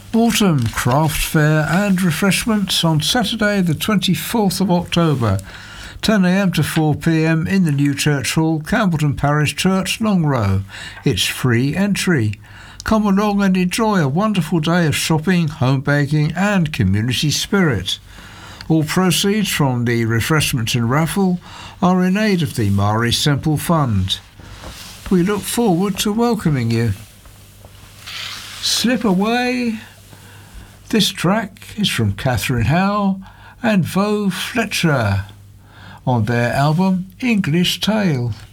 Autumn Craft Fair and refreshments on Saturday the 24th of October, 10am to 4pm in the New Church Hall, Campbellton Parish Church, Long Row. It's free entry. Come along and enjoy a wonderful day of shopping, home baking and community spirit. All proceeds from the refreshments and raffle are in aid of the Mari Semple Fund. We look forward to welcoming you. Slip Away. This track is from Catherine Howe and Vo Fletcher on their album English Tale.